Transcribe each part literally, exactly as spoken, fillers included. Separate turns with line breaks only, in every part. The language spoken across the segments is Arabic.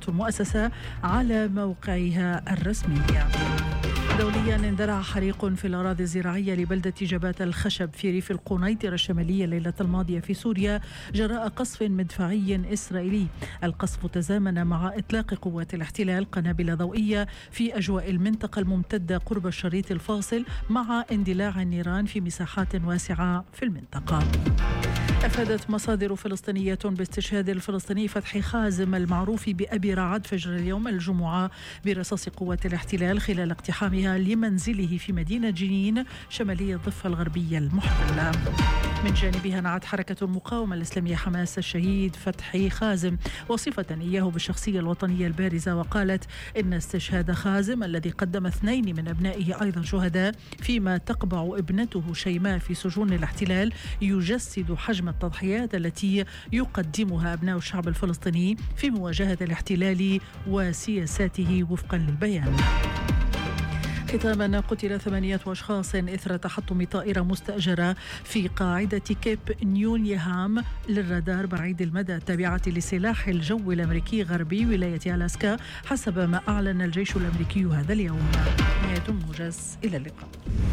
قالت المؤسسة على موقعها الرسمي. دوليا اندلع حريق في الأراضي الزراعية لبلدة جبات الخشب في ريف القنيطرة الشمالية الليلة الماضية في سوريا جراء قصف مدفعي إسرائيلي. القصف تزامن مع إطلاق قوات الاحتلال قنابل ضوئية في أجواء المنطقة الممتدة قرب الشريط الفاصل مع اندلاع النيران في مساحات واسعة في المنطقة. أفادت مصادر فلسطينية باستشهاد الفلسطيني فتحي خازم المعروف بأبي رعد فجر اليوم الجمعة برصاص قوات الاحتلال خلال اقتحامها لمنزله في مدينة جنين شمالية الضفة الغربية المحتلة. من جانبها نعت حركة المقاومة الإسلامية حماس الشهيد فتحي خازم وصفة إياه بالشخصية الوطنية البارزة، وقالت إن استشهاد خازم الذي قدم اثنين من أبنائه أيضا شهداء فيما تقبع ابنته شيماء في سجون الاحتلال يجسد حجم التضحيات التي يقدمها أبناء الشعب الفلسطيني في مواجهة الاحتلال وسياساته وفقا للبيان. ختاما، قتل ثمانية أشخاص إثر تحطم طائرة مستأجرة في قاعدة كيب نيونيهام للرادار بعيد المدى التابعة لسلاح الجو الأمريكي غربي ولاية ألاسكا حسب ما أعلن الجيش الأمريكي هذا اليوم. نهاية الموجز، إلى اللقاء.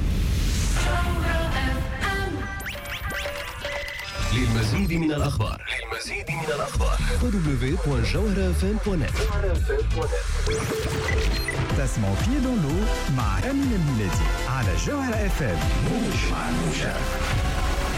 للمزيد من الأخبار للمزيد من الأخبار دبليو دوت جوهرة اف ام دوت نت.
تسمعوا في دولو مع أمين الميلادي على جوهرة اف ام. موج مع الموجة.